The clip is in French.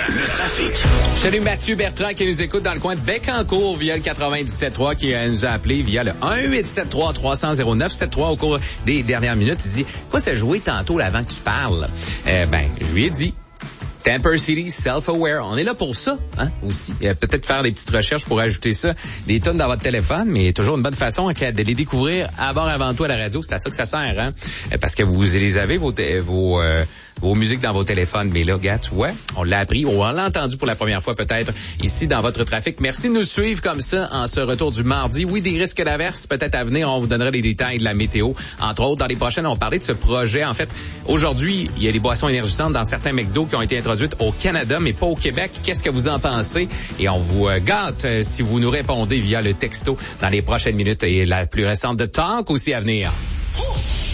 le trafic. Salut Mathieu Bertrand qui nous écoute dans le coin de Bécancour via le 97.3 qui nous a appelé via le 1-873-300-0973 au cours des dernières minutes. Il dit, quoi ça jouer tantôt là, avant que tu parles? Je lui ai dit, Temper City, Self-Aware. On est là pour ça, hein, aussi. Peut-être faire des petites recherches pour ajouter ça, des tonnes dans votre téléphone, mais toujours une bonne façon de les découvrir avant tout à la radio. C'est à ça que ça sert, hein. Parce que vous les avez, vos musiques dans vos téléphones. Mais là, gars, tu vois, on l'a appris, on l'a entendu pour la première fois peut-être ici dans votre trafic. Merci de nous suivre comme ça en ce retour du mardi. Oui, des risques d'averse peut-être à venir. On vous donnera les détails de la météo. Entre autres, dans les prochaines, on parlait de ce projet. En fait, aujourd'hui, il y a des boissons énergisantes dans certains McDo qui ont été introduites au Canada, mais pas au Québec. Qu'est-ce que vous en pensez? Et on vous gâte si vous nous répondez via le texto dans les prochaines minutes et la plus récente de Talk aussi à venir.